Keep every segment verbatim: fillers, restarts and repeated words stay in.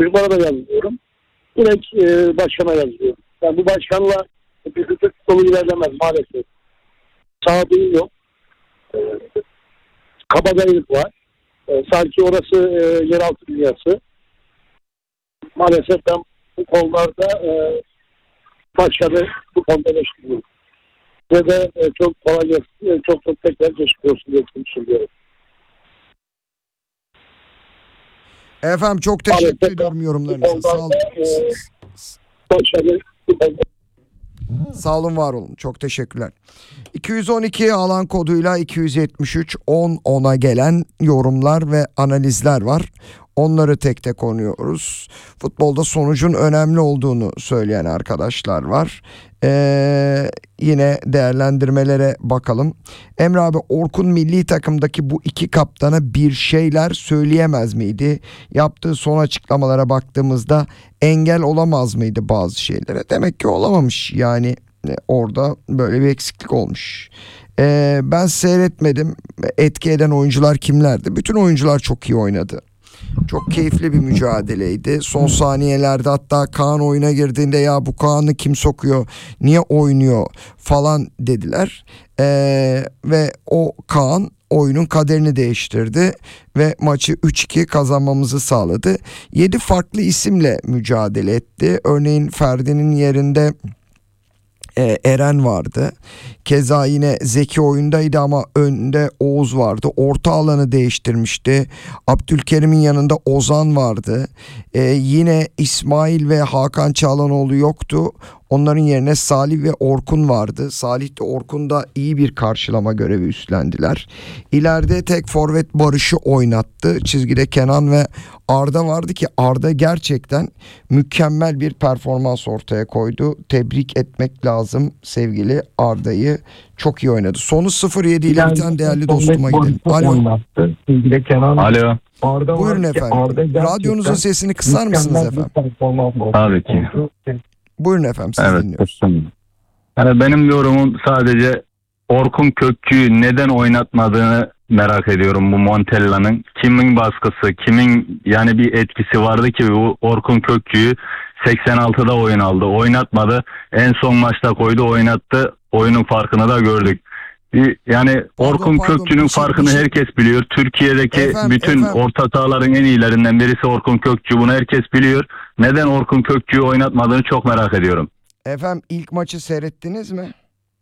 çocuklara da yazıyorum. Direkt e, başkana yazıyorum. Yani bu başkanla bir hukuk kolu ilerlemez maalesef. Sağduyu yok. E, kabadayılık var. E, sanki orası e, yeraltı dünyası. Maalesef ben bu konularda e, başkanı bu konuda eleştiriyorum. Ve de e, çok kolay gelsin, çok çok tekrar geçmiş olsun diye düşünüyorum. Efendim çok teşekkür ediyorum yorumlarınıza. Sağ olun. Sağ olun, var olun. Çok teşekkürler. iki yüz on iki alan koduyla iki yüz yetmiş üç on ona gelen yorumlar ve analizler var. Onları tek tek konuyoruz. Futbolda sonucun önemli olduğunu söyleyen arkadaşlar var. Ee, yine değerlendirmelere bakalım. Emre abi, Orkun milli takımdaki bu iki kaptana bir şeyler söyleyemez miydi? Yaptığı son açıklamalara baktığımızda engel olamaz mıydı bazı şeylere? Demek ki olamamış. Yani orada böyle bir eksiklik olmuş. Ee, ben seyretmedim. Etki eden oyuncular kimlerdi? Bütün oyuncular çok iyi oynadı. Çok keyifli bir mücadeleydi. Son saniyelerde hatta Kaan oyuna girdiğinde ya bu Kaan'ı kim sokuyor, niye oynuyor falan dediler. Ee, ve o Kaan oyunun kaderini değiştirdi ve maçı üç iki kazanmamızı sağladı. yedi farklı isimle mücadele etti. Örneğin Ferdi'nin yerinde Ee, Eren vardı. Keza yine Zeki oyundaydı ama önde Oğuz vardı. Orta alanı değiştirmişti. Abdülkerim'in yanında Ozan vardı. Ee, yine İsmail ve Hakan Çağlanoğlu yoktu. Onların yerine Salih ve Orkun vardı. Salih de Orkun da iyi bir karşılama görevi üstlendiler. İleride tek forvet Barış'ı oynattı. Çizgide Kenan ve Arda vardı ki Arda gerçekten mükemmel bir performans ortaya koydu. Tebrik etmek lazım sevgili Arda'yı. Çok iyi oynadı. Sonu sıfır yedi ile biten değerli dostuma gidelim. Alo. Çizgide Kenan. Alo. Arda Buyurun efendim. Radyonuzun sesini kısar mısınız efendim? Tabii ki. Buyurun efendim, siz evet, dinliyoruz. Yani benim yorumum sadece Orkun Kökçü'yü neden oynatmadığını merak ediyorum bu Montella'nın. Kimin baskısı, kimin yani bir etkisi vardı ki bu Orkun Kökçü'yü seksen altıda oyun aldı, oynatmadı. En son maçta koydu, oynattı. Oyunun farkını da gördük. Yani Pardon, Orkun pardon, Kökçü'nün bir şey, farkını bir şey. herkes biliyor. Türkiye'deki Efendim, bütün efendim. orta sahaların en iyilerinden birisi Orkun Kökçü. Bunu herkes biliyor. Neden Orkun Kökçü'yü oynatmadığını çok merak ediyorum. Efendim, ilk maçı seyrettiniz mi?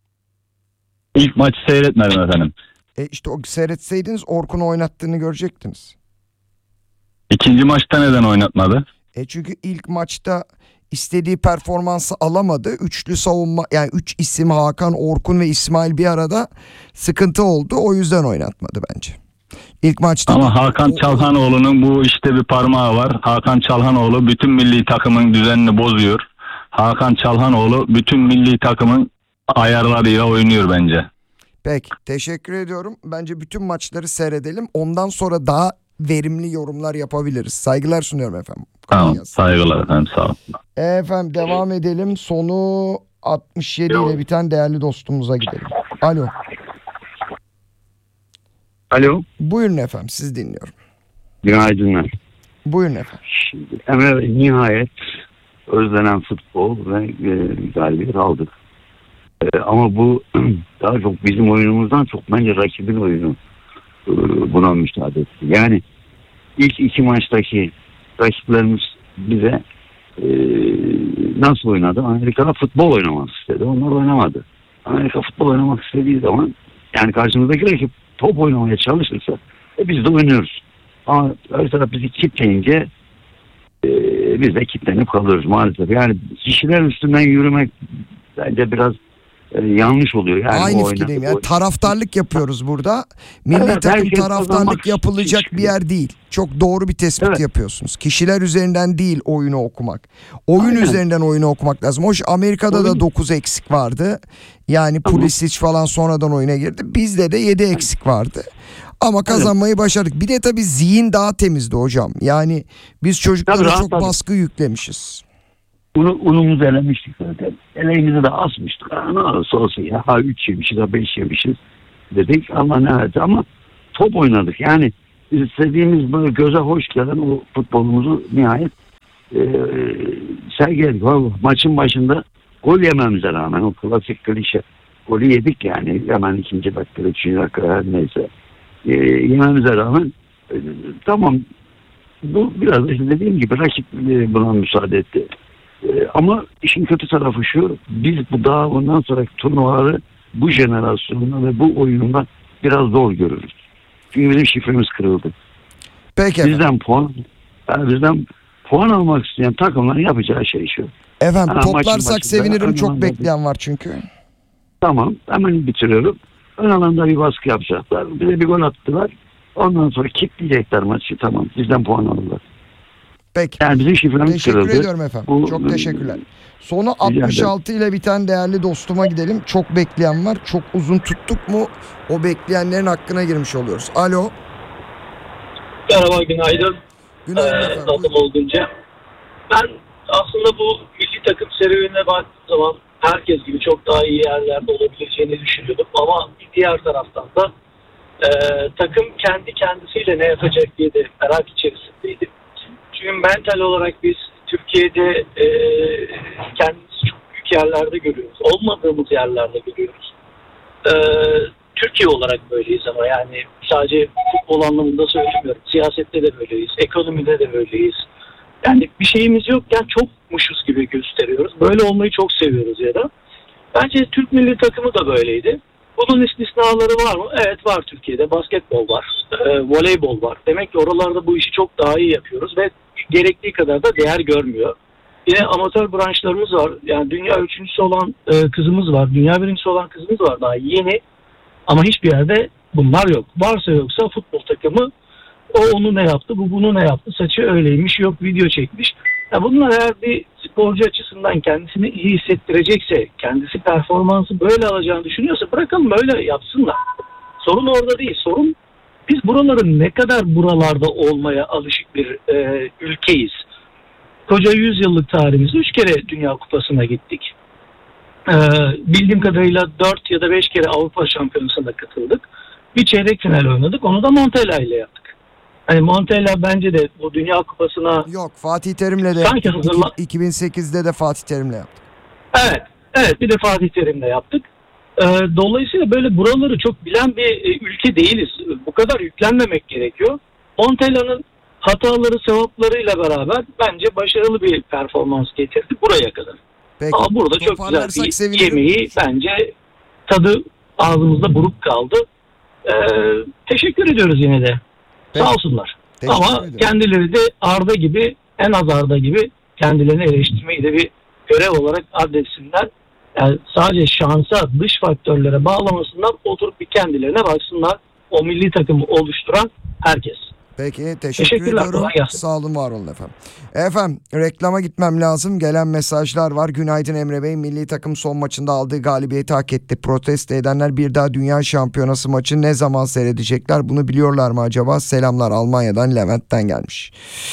İlk maçı seyretmedim efendim. E işte o seyretseydiniz Orkun'u oynattığını görecektiniz. İkinci maçta neden oynatmadı? E çünkü ilk maçta istediği performansı alamadı. Üçlü savunma, yani üç isim Hakan, Orkun ve İsmail bir arada sıkıntı oldu. O yüzden oynatmadı bence. İlk maçta. Ama Hakan Çalhanoğlu'nun bu işte bir parmağı var. Hakan Çalhanoğlu bütün milli takımın düzenini bozuyor. Hakan Çalhanoğlu bütün milli takımın ayarlarıyla oynuyor bence. Peki, teşekkür ediyorum. Bence bütün maçları seyredelim. Ondan sonra daha verimli yorumlar yapabiliriz. Saygılar sunuyorum efendim. Tamam, saygılar efendim, sağ olun. Efendim devam edelim. Sonu altmış yedi ile biten değerli dostumuza gidelim. Alo. Alo. Buyurun efendim, siz dinliyorum. Günaydınlar. Buyurun efendim. Şimdi Emre, nihayet özlenen futbol ve e, galibiyet aldık. E, ama bu daha çok bizim oyunumuzdan çok bence rakibin oyunu e, buna müsaade etti. Yani ilk iki maçtaki rakiplerimiz bize e, nasıl oynadı? Amerika'da futbol oynamak istedi. Onlar oynamadı. Amerika futbol oynamak istediği zaman yani karşımızdaki rakip top oynamaya çalışırsa e, biz de oynuyoruz. Ama öyle taraf bizi kitleyince e, biz de kitlenip kalıyoruz maalesef. Yani kişiler üstünden yürümek bence biraz e, yanlış oluyor. Yani aynı fikirdeyim. Yani taraftarlık yapıyoruz burada. Milli evet, takım taraftarlık yapılacak bir yer değil. Çok doğru bir tespit evet. yapıyorsunuz. Kişiler üzerinden değil oyunu okumak. Oyun Aynen. üzerinden oyunu okumak lazım. Hoş Amerika'da Oyun. da dokuz eksik vardı. Yani tamam. Pulisic falan sonradan oyuna girdi. Bizde de yedi eksik vardı. Ama kazanmayı evet. başardık. Bir de tabii zihin daha temizdi hocam. Yani biz çocuklara tabii, çok tabii. baskı yüklemişiz. Unu, unumuzu elemiştik zaten. Eleğimizi de asmıştık. Ha, ne olursa olsun ya. Ha üç yemişiz, ha beş yemişiz dedik. Allah ne verdi ama top oynadık. Yani istediğimiz böyle göze hoş gelen o futbolumuzu nihayet e, sergiledik. Maçın başında gol yememize rağmen, o klasik klişe golü yedik yani, hemen ikinci dakikada, üçüncü dakikada, her neyse. E, yememize rağmen e, tamam, bu biraz da dediğim gibi rakip e, buna müsaade etti. E, ama işin kötü tarafı şu, biz bu daha ondan sonraki turnuvaları bu jenerasyonda ve bu oyununda biraz zor görürüz. Çünkü bizim şifremiz kırıldı. Peki Bizden efendim. puan, yani bizden puan almak isteyen takımların yapacağı şey şu. Efendim Ha, toplarsak maçın başında sevinirim, ön çok alanda- bekleyen var çünkü. Tamam, hemen bitiriyorum. Ön alanda bir baskı yapacaklar. Bize bir gol attılar. Ondan sonra kilitleyecekler maçı. Tamam, bizden puan alırlar. Peki. Yani bizim şifremiz Teşekkür kırıldı. ediyorum efendim. Bu- Çok teşekkürler. Sonu ederim. altmış altı ile biten değerli dostuma gidelim. Çok bekleyen var. Çok uzun tuttuk mu o bekleyenlerin hakkına girmiş oluyoruz. Alo. Merhaba, günaydın. Günaydın Ee, efendim. Adım Buyurun. Olgunca. Ben aslında bu milli takım serüvenine baktığım zaman herkes gibi çok daha iyi yerlerde olabileceğini düşünüyordum. Ama bir diğer taraftan da e, takım kendi kendisiyle ne yapacak diye de merak içerisindeydim. Çünkü mental olarak biz Türkiye'de e, kendimizi çok büyük yerlerde görüyoruz. Olmadığımız yerlerde görüyoruz. E, Türkiye olarak böyleyiz ama yani sadece futbol anlamında söylemiyorum. Siyasette de böyleyiz, ekonomide de böyleyiz. Yani bir şeyimiz yokken çokmuşuz gibi gösteriyoruz. Böyle olmayı çok seviyoruz ya da. Bence Türk milli takımı da böyleydi. Bunun istisnaları var mı? Evet, var Türkiye'de. Basketbol var, e, voleybol var. Demek ki oralarda bu işi çok daha iyi yapıyoruz ve gerektiği kadar da değer görmüyor. Yine amatör branşlarımız var. Yani dünya üçüncüsü olan e, kızımız var. Dünya birincisi olan kızımız var, daha yeni. Ama hiçbir yerde bunlar yok. Varsa yoksa futbol takımı, o onu ne yaptı, bu bunu ne yaptı, saçı öyleymiş, yok video çekmiş. Ya bunlar eğer bir sporcu açısından kendisini iyi hissettirecekse, kendisi performansı böyle alacağını düşünüyorsa bırakalım öyle yapsınlar. Sorun orada değil. Sorun biz buraların ne kadar buralarda olmaya alışık bir e, ülkeyiz. Koca yüz yıllık tarihimizde üç kere Dünya Kupası'na gittik. Ee, bildiğim kadarıyla dört ya da beş kere Avrupa Şampiyonası'na katıldık. Bir çeyrek final oynadık. Onu da Montella ile yaptık. Hani Montella bence de bu Dünya Kupası'na Yok, Fatih Terim'le de Sanki yaptık. hazırla- İki- iki bin sekizde de Fatih Terim'le yaptık. evet, evet bir de Fatih Terim'le yaptık. Ee, dolayısıyla böyle buraları çok bilen bir e, ülke değiliz. Bu kadar yüklenmemek gerekiyor. Montella'nın hataları, sevaplarıyla beraber bence başarılı bir performans getirdi buraya kadar. Peki. Ama burada çok güzel Toparlarsak bir sevinirim. yemeği bence tadı ağzımızda buruk kaldı. Ee, teşekkür ediyoruz yine de. Peki. Sağ olsunlar. Teşekkür Ama ediyorum. kendileri de Arda gibi, en az Arda gibi kendilerini eleştirmeyi de bir görev olarak adetsinler. Yani sadece şansa, dış faktörlere bağlamasınlar, oturup bir kendilerine baksınlar. O milli takımı oluşturan herkes. Peki, teşekkür Teşekkürler, ediyorum. kolay gelsin. Sağ olun, var olun efendim. Efendim, reklama gitmem lazım. Gelen mesajlar var. Günaydın Emre Bey. Milli takım son maçında aldığı galibiyeti hak etti. Protesto edenler bir daha Dünya Şampiyonası maçı ne zaman seyredecekler? Bunu biliyorlar mı acaba? Selamlar, Almanya'dan Levent'ten gelmiş.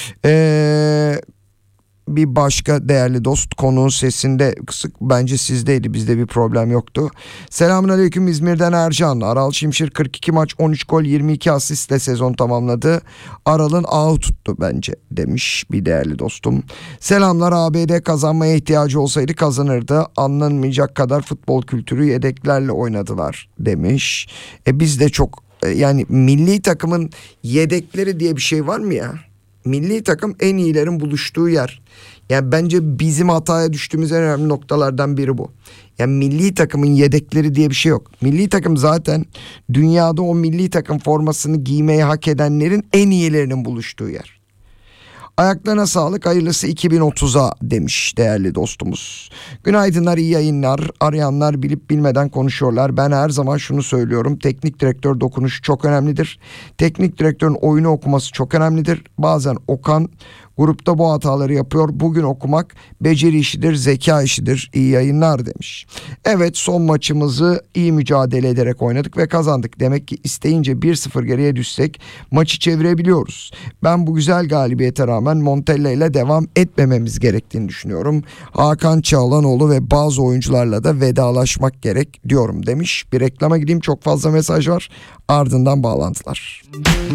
Eee... Bir başka değerli dost, konuğun sesinde kısık, bence sizdeydi, bizde bir problem yoktu. Selamünaleyküm, İzmir'den Ercan. Aral Şimşir kırk iki maç on üç gol yirmi iki asistle sezon tamamladı. Aral'ın ağı tuttu bence demiş bir değerli dostum. Selamlar, A B D kazanmaya ihtiyacı olsaydı kazanırdı. Anlanmayacak kadar futbol kültürü, yedeklerle oynadılar demiş. E biz de çok e, yani milli takımın yedekleri diye bir şey var mı ya? Milli takım en iyilerin buluştuğu yer. Yani bence bizim hataya düştüğümüz en önemli noktalardan biri bu. Yani milli takımın yedekleri diye bir şey yok. Milli takım zaten dünyada o milli takım formasını giymeyi hak edenlerin en iyilerinin buluştuğu yer. Ayaklarına sağlık, hayırlısı iki bin otuza demiş değerli dostumuz. Günaydınlar, iyi yayınlar. Arayanlar bilip bilmeden konuşuyorlar. Ben her zaman şunu söylüyorum. Teknik direktör dokunuşu çok önemlidir. Teknik direktörün oyunu okuması çok önemlidir. Bazen Okan grupta bu hataları yapıyor. Bugün okumak beceri işidir, zeka işidir. İyi yayınlar demiş. Evet, son maçımızı iyi mücadele ederek oynadık ve kazandık. Demek ki isteyince bir sıfır geriye düşsek maçı çevirebiliyoruz. Ben bu güzel galibiyete rağmen Montella ile devam etmememiz gerektiğini düşünüyorum. Hakan Çağlanoğlu ve bazı oyuncularla da vedalaşmak gerek diyorum demiş. Bir reklama gideyim, çok fazla mesaj var. Ardından bağlantılar.